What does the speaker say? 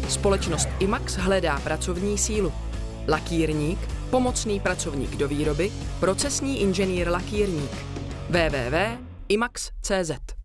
Společnost IMAX hledá pracovní sílu. Lakírník, pomocný pracovník do výroby, procesní inženýr lakírník. www.imax.cz